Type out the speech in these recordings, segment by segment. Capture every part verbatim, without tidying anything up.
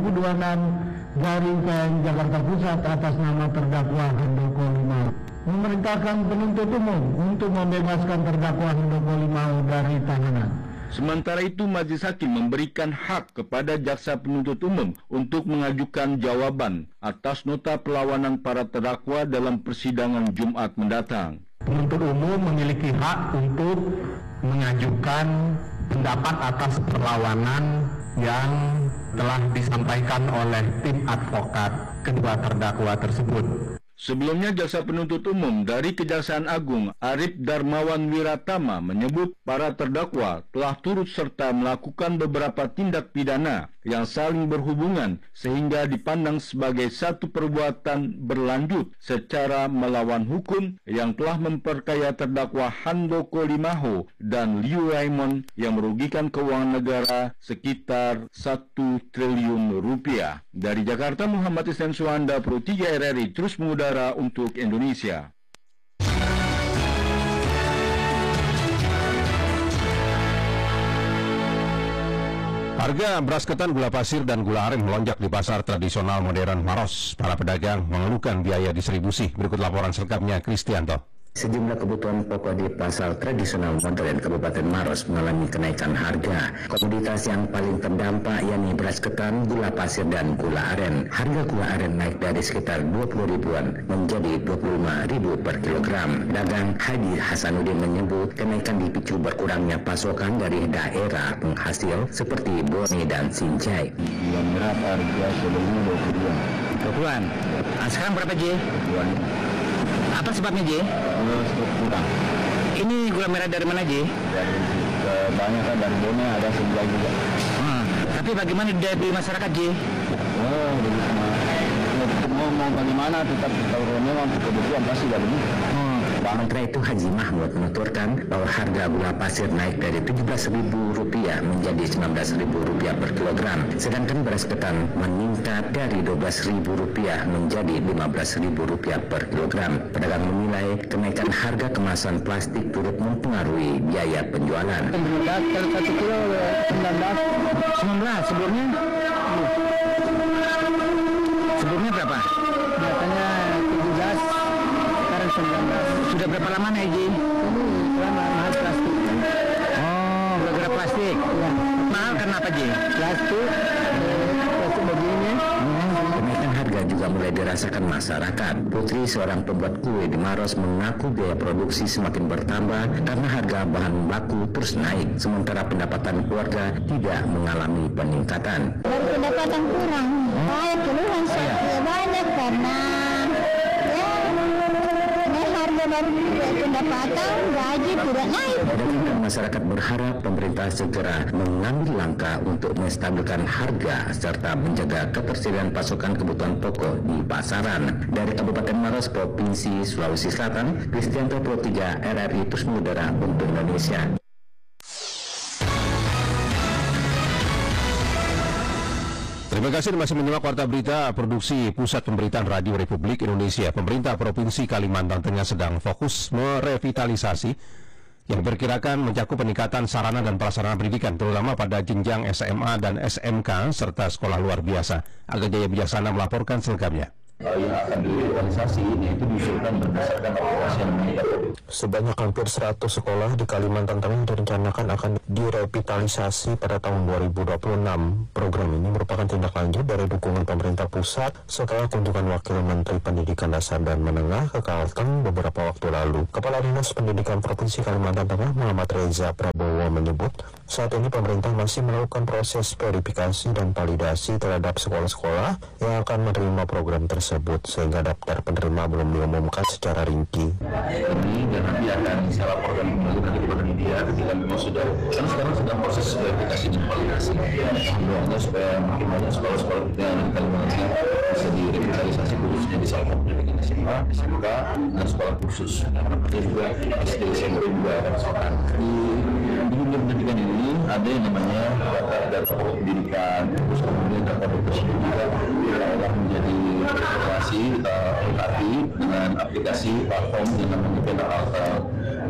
dua puluh enam Garing P N Jakarta Pusat atas nama terdakwa Handoko Limau memerintahkan penuntut umum untuk membebaskan terdakwa Handoko Limau dari tahanan. Sementara itu, Majelis Hakim memberikan hak kepada jaksa penuntut umum untuk mengajukan jawaban atas nota perlawanan para terdakwa dalam persidangan Jumat mendatang. Penuntut umum memiliki hak untuk mengajukan pendapat atas perlawanan yang telah disampaikan oleh tim advokat kedua terdakwa tersebut. Sebelumnya, jaksa penuntut umum dari Kejaksaan Agung Arif Darmawan Wiratama menyebut para terdakwa telah turut serta melakukan beberapa tindak pidana yang saling berhubungan sehingga dipandang sebagai satu perbuatan berlanjut secara melawan hukum yang telah memperkaya terdakwa Handoko Limau dan Liu Raymond yang merugikan keuangan negara sekitar satu triliun rupiah. Dari Jakarta, Muhammad Isnan Suhanda, Pro tiga R R I terus mengudara untuk Indonesia. Harga beras ketan, gula pasir, dan gula aren melonjak di pasar tradisional modern Maros. Para pedagang mengeluhkan biaya distribusi. Berikut laporan selengkapnya Kristianto. Sejumlah kebutuhan pokok di pasar tradisional modern Kabupaten Maros mengalami kenaikan harga. Komoditas yang paling terdampak yakni beras ketan, gula pasir, dan gula aren. Harga gula aren naik dari sekitar dua puluh ribuan menjadi dua puluh lima ribu per kilogram. Dagang Hadi Hasanuddin menyebut kenaikan dipicu berkurangnya pasokan dari daerah penghasil seperti Bone dan Sinjai. Gula merah harga sebelumnya dua puluh ribuan. dua puluhan. Nah, sekarang berapa, Ji? Apa sebabnya, Ji? Kurang. Ini gula merah dari mana, Ji? Dari kebanyakan dari Bone, ada sebelah juga. Hmm. Tapi bagaimana daya beli masyarakat, Ji? Oh, mau mau bagaimana tetap kalau memang kebutuhan pasti ada beli. Hmm. Sementara itu Haji Mahmud menuturkan bahwa harga gula pasir naik dari tujuh belas ribu rupiah menjadi sembilan belas ribu rupiah per kilogram, sedangkan beras ketan meningkat dari dua belas ribu rupiah menjadi lima belas ribu rupiah per kilogram. Pedagang menilai kenaikan harga kemasan plastik turut mempengaruhi biaya penjualan. Meningkat kalau satu kilo sembilan belas. sembilan belas sebelumnya? Sebelumnya berapa? Biasanya tujuh belas, sekarang sembilan belas. Sudah berapa lama nih, Ji? Ini selama mahal plastik. Oh, gara-gara plastik? Ya. Mahal karena apa, Ji? Plastik, eh, plastik begini. Kenaikan harga juga mulai dirasakan masyarakat. Putri, seorang pembuat kue di Maros, mengaku biaya produksi semakin bertambah karena harga bahan baku terus naik, sementara pendapatan keluarga tidak mengalami peningkatan. Baru pendapatan kurang, banyak keluhan saya banyak karena ya naik harga baru pendapatan, gaji tidak naik. Dan masyarakat berharap pemerintah segera mengambil langkah untuk menstabilkan harga serta menjaga ketersediaan pasokan kebutuhan pokok di pasaran. Dari Kabupaten Maros, Provinsi Sulawesi Selatan, Kristianto, Pro tiga R R I terus mengudara untuk Indonesia. Terima kasih masih menyimak Warta Berita Produksi Pusat Pemberitaan Radio Republik Indonesia. Pemerintah Provinsi Kalimantan Tengah sedang fokus merevitalisasi yang diperkirakan mencakup peningkatan sarana dan prasarana pendidikan, terutama pada jenjang S M A dan S M K serta sekolah luar biasa. Aga Jaya Bijaksana melaporkan selengkapnya. Yang akan direvitalisasi ini itu diusulkan berdasarkan aplikasi yang meningkat. Sebanyak hampir seratus sekolah di Kalimantan Tengah direncanakan akan direvitalisasi pada tahun dua ribu dua puluh enam. Program ini merupakan tindak lanjut dari dukungan pemerintah pusat setelah kunjungan Wakil Menteri Pendidikan Dasar dan Menengah ke Kalteng beberapa waktu lalu. Kepala Dinas Pendidikan Provinsi Kalimantan Tengah Muhammad Reza Prabowo menyebut saat ini pemerintah masih melakukan proses verifikasi dan validasi terhadap sekolah-sekolah yang akan menerima program tersebut, sehingga daftar penerima belum diumumkan secara rinci. Ini dan nanti akan saya laporkan kembali nanti kepada media ketika memang sudah, karena sekarang sedang proses verifikasi dan validasi. Alhamdulillah supaya makin banyak sekolah-sekolah kita yang di Kalimantan bisa direvitalisasi, khususnya di Salkom pendidikan S M A, S M K, dan sekolah khusus. Ada juga S D, S M P juga ada sekolah. Di di dunia pendidikan ini ada yang namanya data pokok pendidikan, terus kemudian data dokter juga telah menjadi operasi kita lengkapi dengan aplikasi platform yang namanya Peta Alta.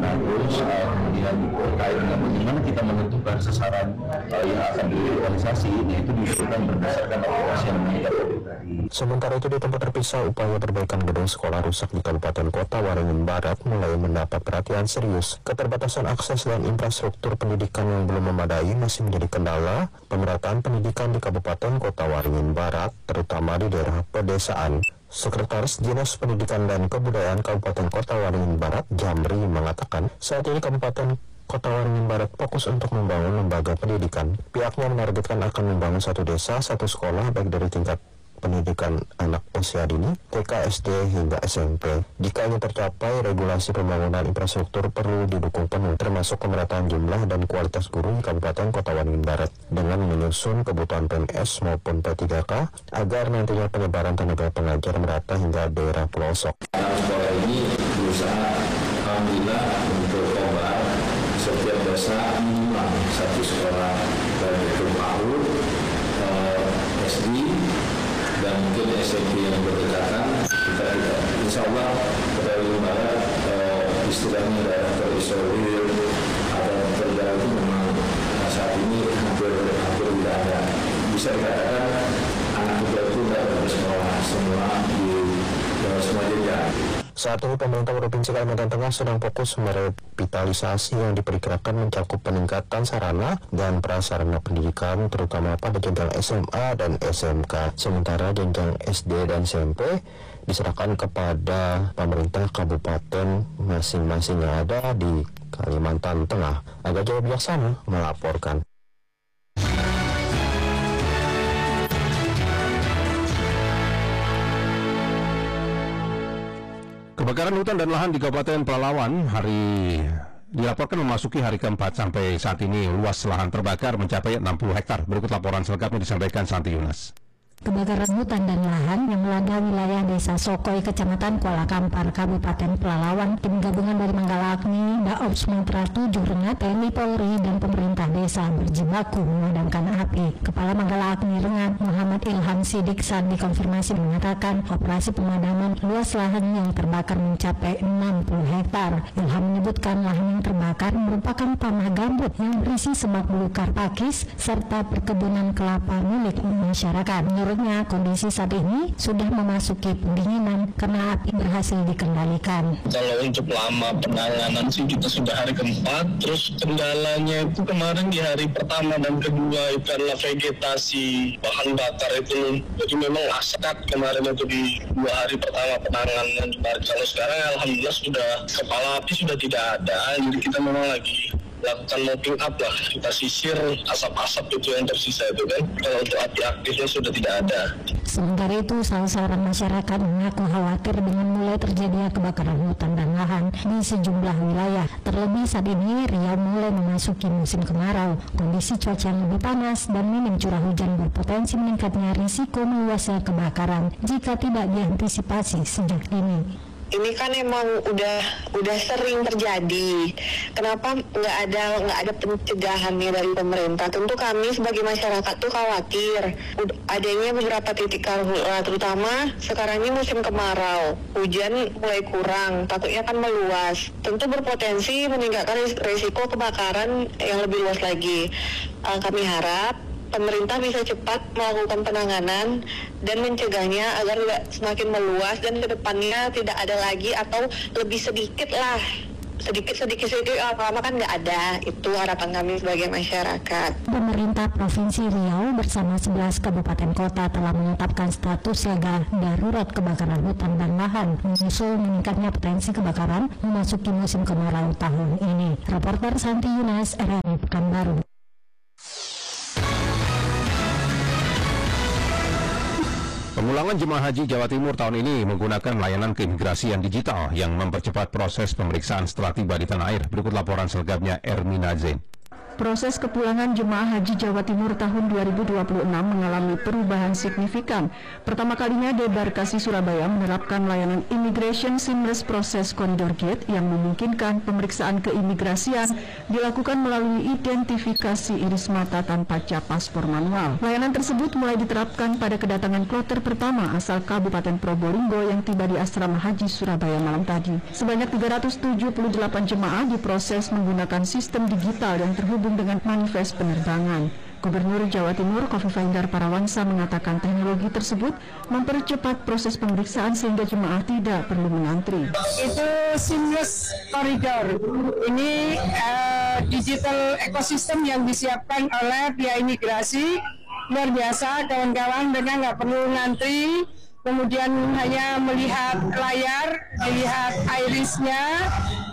Nah, terus uh, kemudian terkait dengan bagaimana kita menentukan sasaran uh, yang akan direvitalisasi, yaitu diusulkan berdasarkan aplikasi yang namanya Dapodik tadi. Sementara itu di tempat terpisah, upaya perbaikan gedung sekolah rusak di Kabupaten Kota Waringin Barat mulai mendapat perhatian serius. Keterbatasan akses dan infrastruktur pendidikan yang belum memadai masih menjadi kendala pemerataan pendidikan di Kabupaten Kota Waringin Barat, terutama di daerah pedesaan. Sekretaris Dinas Pendidikan dan Kebudayaan Kabupaten Kota Waringin Barat, Jamri, mengatakan saat ini Kabupaten Kota Waringin Barat fokus untuk membangun lembaga pendidikan. Pihaknya menargetkan akan membangun satu desa, satu sekolah, baik dari tingkat pendidikan anak usia dini, T K, S D, hingga S M P. Jika ini tercapai, regulasi pembangunan infrastruktur perlu didukung penuh, termasuk pemerataan jumlah dan kualitas guru di Kabupaten Kota Waringin Barat, dengan menyusun kebutuhan P N S maupun P tiga K, agar nantinya penyebaran tenaga pengajar merata hingga daerah pelosok. Sekolah ini berusaha, alhamdulillah, untuk obat setiap desa minimal satu sekolah, baik itu PAUD, S D, dan mungkin S M P yang berdekatan. Kita tidak, insya Allah Kota Waringin Barat eh, istilahnya daerah terisolir atau terjauh itu memang saat ini hampir hampir tidak ada. Bisa dikatakan anak muda itu tidak bersekolah semua di eh, semua jenjang. Saat ini pemerintah Provinsi Kalimantan Tengah sedang fokus merevitalisasi yang diperkirakan mencakup peningkatan sarana dan prasarana pendidikan, terutama pada jenjang S M A dan S M K. Sementara jenjang S D dan S M P diserahkan kepada pemerintah kabupaten masing-masing yang ada di Kalimantan Tengah. Aga Jaya Bijaksana melaporkan. Kebakaran hutan dan lahan di Kabupaten Pelalawan hari dilaporkan memasuki hari keempat. Sampai saat ini luas lahan terbakar mencapai enam puluh hektar. Berikut laporan selengkapnya disampaikan Santi Yunas. Kebakaran hutan dan lahan yang melanda wilayah Desa Sokoi, Kecamatan Kuala Kampar, Kabupaten Pelalawan, tim gabungan dari Manggala Agni, Daob Sumatera tujuh Rengat, T N I Polri, dan pemerintah desa berjibaku memadamkan api. Kepala Manggala Agni Rengat, Muhammad Ilham Sidiksan, dikonfirmasi mengatakan operasi pemadaman luas lahan yang terbakar mencapai enam puluh hektar. Ilham menyebutkan lahan yang terbakar merupakan tanah gambut yang berisi semak belukar pakis serta perkebunan kelapa milik masyarakat. Menurutnya, kondisi saat ini sudah memasuki pendinginan karena api berhasil dikendalikan. Kalau untuk lama penanganan sih kita sudah hari keempat, terus kendalanya itu kemarin di hari pertama dan kedua itu adalah vegetasi bahan bakar itu, jadi memang asap kemarin itu di dua hari pertama penanganan. Kalau sekarang alhamdulillah sudah kepala api sudah tidak ada, jadi kita memang lagi lakukan mopping up lah, kita sisir asap-asap itu yang tersisa itu kan. Kalau untuk api aktifnya sudah tidak ada. Sementara itu, salah seorang masyarakat mengaku khawatir dengan mulai terjadinya kebakaran hutan dan lahan di sejumlah wilayah. Terlebih saat ini Riau mulai memasuki musim kemarau. Kondisi cuaca yang lebih panas dan minim curah hujan berpotensi meningkatnya risiko meluasnya kebakaran jika tidak diantisipasi sejak dini. Ini kan emang udah udah sering terjadi. Kenapa nggak ada nggak ada pencegahannya dari pemerintah? Tentu kami sebagai masyarakat tuh khawatir. Udah adanya beberapa titik karhutla, terutama sekarang ini musim kemarau, hujan mulai kurang, takutnya kan meluas. Tentu berpotensi meningkatkan risiko kebakaran yang lebih luas lagi. Uh, kami harap pemerintah bisa cepat melakukan penanganan dan mencegahnya agar tidak semakin meluas dan kedepannya tidak ada lagi atau lebih sedikit lah. Sedikit-sedikit sedikit lama-lama kan nggak ada. Itu harapan kami sebagai masyarakat. Pemerintah Provinsi Riau bersama sebelas kabupaten kota telah menetapkan status siaga darurat kebakaran hutan dan lahan menyusul meningkatnya potensi kebakaran memasuki musim kemarau tahun ini. Reporter Santi Yunas, R R I Pekanbaru. Pemulangan jemaah haji Jawa Timur tahun ini menggunakan layanan keimigrasian digital yang mempercepat proses pemeriksaan setelah tiba di tanah air. Berikut laporan selengkapnya Ermina Zain. Proses kepulangan jemaah haji Jawa Timur tahun dua ribu dua puluh enam mengalami perubahan signifikan. Pertama kalinya Debarkasi Surabaya menerapkan layanan Immigration Seamless Process Corridor Gate yang memungkinkan pemeriksaan keimigrasian dilakukan melalui identifikasi iris mata tanpa cap paspor manual. Layanan tersebut mulai diterapkan pada kedatangan kloter pertama asal Kabupaten Probolinggo yang tiba di Asrama Haji Surabaya malam tadi. Sebanyak tiga ratus tujuh puluh delapan jemaah diproses menggunakan sistem digital yang terhubung dengan manifest penerbangan. Gubernur Jawa Timur Khofifah Indar Parawansa mengatakan teknologi tersebut mempercepat proses pemeriksaan sehingga jemaah tidak perlu mengantri. Itu seamless corridor. Ini uh, digital ekosistem yang disiapkan oleh pihak imigrasi. Luar biasa, kawan-kawan, mereka nggak perlu ngantri. Kemudian hanya melihat layar, melihat irisnya,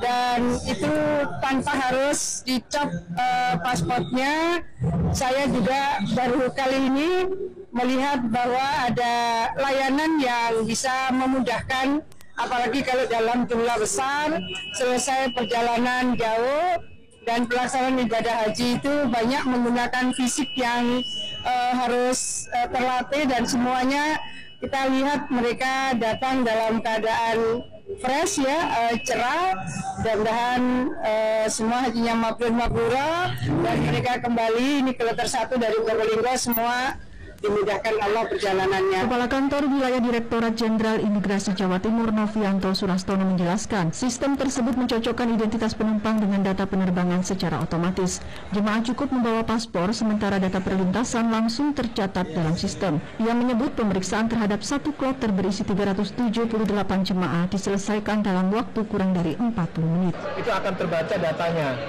dan itu tanpa harus dicop uh, pasportnya. Saya juga baru kali ini melihat bahwa ada layanan yang bisa memudahkan, apalagi kalau dalam jumlah besar, selesai perjalanan jauh, dan pelaksanaan ibadah haji itu banyak menggunakan fisik yang uh, harus uh, terlatih, dan semuanya kita lihat mereka datang dalam keadaan fresh ya, uh, cerah. Mudah-mudahan uh, semua hajinya mabrur mabrura dan mereka kembali. Ini kloter satu dari Probolinggo, semua dimudahkan Allah perjalanannya. Kepala Kantor Wilayah Direktorat Jenderal Imigrasi Jawa Timur Novianto Surastono menjelaskan, sistem tersebut mencocokkan identitas penumpang dengan data penerbangan secara otomatis. Jemaah cukup membawa paspor, sementara data perlintasan langsung tercatat dalam sistem. Ia menyebut pemeriksaan terhadap satu kloter berisi tiga ratus tujuh puluh delapan jemaah diselesaikan dalam waktu kurang dari empat puluh menit. Itu akan terbaca datanya.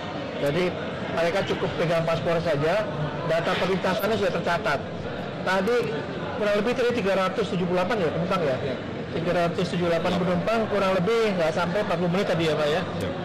Jadi mereka cukup pegang paspor saja, data perlintasannya sudah tercatat. Tadi kurang lebih tadi tiga ratus tujuh puluh delapan ya penumpang ya? tiga ratus tujuh puluh delapan penumpang, kurang lebih nggak sampai empat puluh menit tadi ya Pak ya?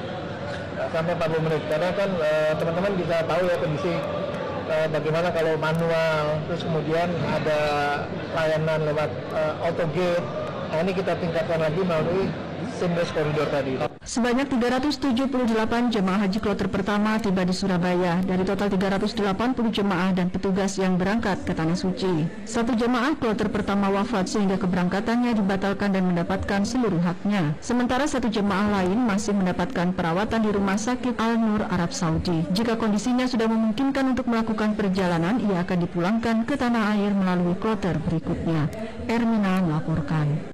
Nggak sampai empat puluh menit, karena kan eh, teman-teman bisa tahu ya kondisi eh, bagaimana kalau manual, terus kemudian ada layanan lewat eh, auto gate. Nah ini kita tingkatkan lagi melalui seamless corridor tadi. Sebanyak tiga ratus tujuh puluh delapan jemaah haji kloter pertama tiba di Surabaya. Dari total tiga ratus delapan puluh jemaah dan petugas yang berangkat ke Tanah Suci. Satu jemaah kloter pertama wafat sehingga keberangkatannya dibatalkan dan mendapatkan seluruh haknya. Sementara satu jemaah lain masih mendapatkan perawatan di Rumah Sakit Al-Nur Arab Saudi. Jika kondisinya sudah memungkinkan untuk melakukan perjalanan, ia akan dipulangkan ke tanah air melalui kloter berikutnya. Ermina melaporkan.